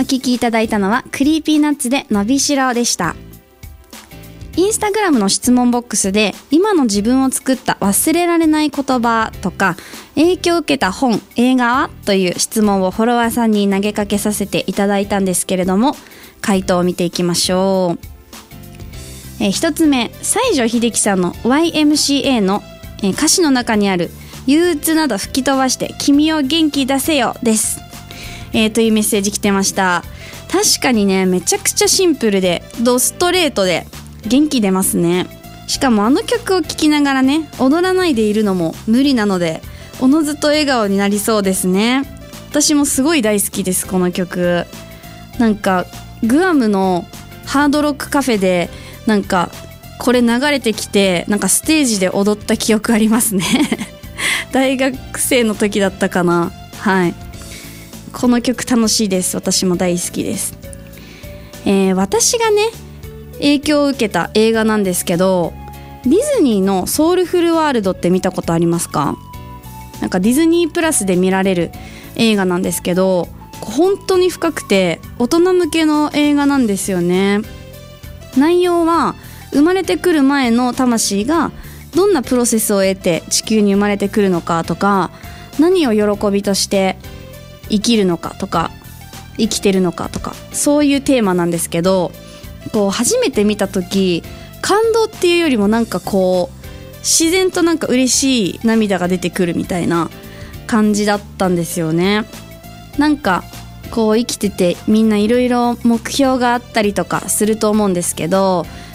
お聞きいただいたのはクリーピーナッツでのびしろでした。インスタグラムの質問ボックスで今の自分を作った忘れられない言葉とか影響を受けた本、映画はという質問をフォロワーさんに投げかけさせていただいたんですけれども、回答を見ていきましょう。一つ目、西城秀樹さんの YMCA の歌詞の中にある憂鬱など吹き飛ばして君を元気出せよです、というメッセージ来てました。確かにね、めちゃくちゃシンプルでドストレートで元気出ますね。しかもあの曲を聴きながらね、踊らないでいるのも無理なので、おのずと笑顔になりそうですね。私もすごい大好きです、この曲。なんかグアムのハードロックカフェでなんかこれ流れてきて、なんかステージで踊った記憶ありますね大学生の時だったかな。はい、この曲楽しいです。私も大好きです。私がね影響を受けた映画なんですけど、ディズニーのソウルフルワールドって見たことありますか？なんかディズニープラスで見られる映画なんですけど、本当に深くて大人向けの映画なんですよね。内容は生まれてくる前の魂がどんなプロセスを得て地球に生まれてくるのかとか、何を喜びとして生きるのかとか生きてるのかとか、そういうテーマなんですけど、こう初めて見た時感動っていうよりもなんかこう自然となんか嬉しい涙が出てくるみたいな感じだったんですよね。なんかこう生きててみんないろいろ目標があったりとかすると思うんですけど、